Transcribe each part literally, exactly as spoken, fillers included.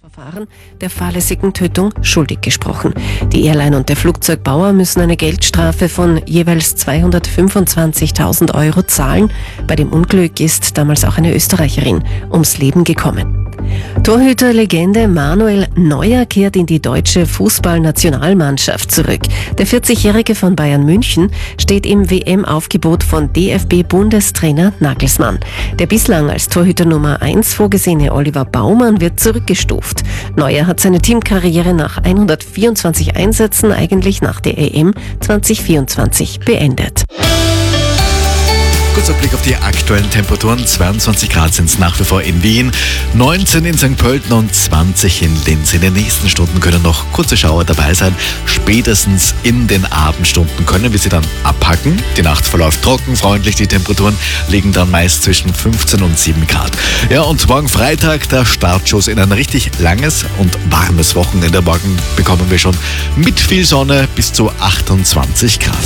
Verfahren der fahrlässigen Tötung schuldig gesprochen. Die Airline und der Flugzeugbauer müssen eine Geldstrafe von jeweils zweihundertfünfundzwanzigtausend Euro zahlen. Bei dem Unglück ist damals auch eine Österreicherin ums Leben gekommen. Torhüterlegende Manuel Neuer kehrt in die deutsche Fußballnationalmannschaft zurück. Der vierzigjährige von Bayern München steht im W M-Aufgebot von D F B-Bundestrainer Nagelsmann. Der bislang als Torhüter Nummer eins vorgesehene Oliver Baumann wird zurückgestuft. Neuer hat seine Teamkarriere nach hundertvierundzwanzig Einsätzen eigentlich nach der E M zweitausendvierundzwanzig beendet. Kurzer Blick auf die aktuellen Temperaturen. zweiundzwanzig Grad sind es nach wie vor in Wien, neunzehn in Sankt Pölten und zwanzig in Linz. In den nächsten Stunden können noch kurze Schauer dabei sein. Spätestens in den Abendstunden können wir sie dann abpacken. Die Nacht verläuft trocken, freundlich. Die Temperaturen liegen dann meist zwischen fünfzehn und sieben Grad. Ja, und morgen Freitag der Startschuss in ein richtig langes und warmes Wochenende. Morgen bekommen wir schon mit viel Sonne bis zu achtundzwanzig Grad.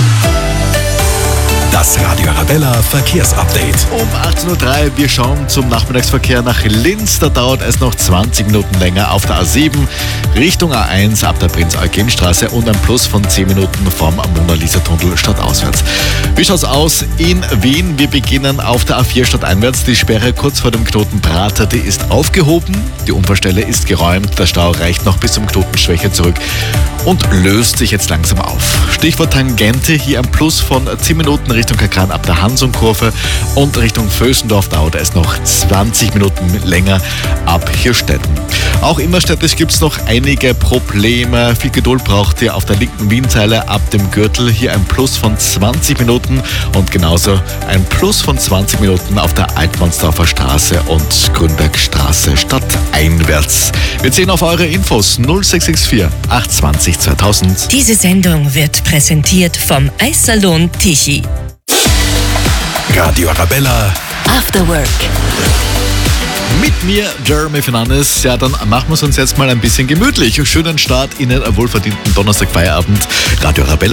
Das Radio Arabella Verkehrsupdate. Um achtzehn Uhr drei, wir schauen zum Nachmittagsverkehr nach Linz. Da dauert es noch zwanzig Minuten länger auf der A sieben Richtung A eins ab der Prinz-Eugen-Straße und ein Plus von zehn Minuten vom Mona-Lisa-Tunnel stadtauswärts. Wie schaut's aus in Wien? Wir beginnen auf der A vier stadteinwärts. Die Sperre kurz vor dem Knoten Prater, die ist aufgehoben. Die Unfallstelle ist geräumt. Der Stau reicht noch bis zum Knoten Schwäche zurück und löst sich jetzt langsam auf. Stichwort Tangente, hier ein Plus von zehn Minuten Richtung Kakran ab der Hansum-Kurve und Richtung Vösendorf dauert es noch zwanzig Minuten länger ab Hirstetten. Auch innerstädtisch gibt es noch einige Probleme. Viel Geduld braucht ihr auf der linken Wienzeile ab dem Gürtel. Hier ein Plus von zwanzig Minuten und genauso ein Plus von zwanzig Minuten auf der Altmannsdorfer Straße und Grünbergstraße stadteinwärts. Wir sehen auf eure Infos null sechs sechs vier acht zwei null zweitausend. Diese Sendung wird präsentiert vom Eissalon Tichy. Radio Arabella After Work. Mit mir, Jeremy Fernandes. Ja, dann machen wir es uns jetzt mal ein bisschen gemütlich. Schönen Start in den wohlverdienten Donnerstag-Feierabend. Radio Arabella